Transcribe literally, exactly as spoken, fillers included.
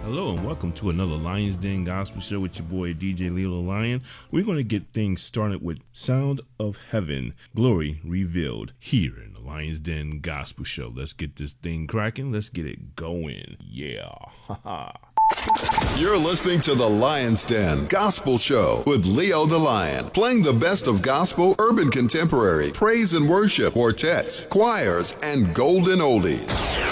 Hello and welcome to another Lion's Den Gospel Show with your boy D J Leo the Lion. We're going to get things started with Sound of Heaven, Glory Revealed, here in the Lion's Den Gospel Show. Let's get this thing cracking. Let's get it going. Yeah. You're listening to the Lion's Den Gospel Show with Leo the Lion, playing the best of gospel, urban contemporary, praise and worship, quartets, choirs, and golden oldies.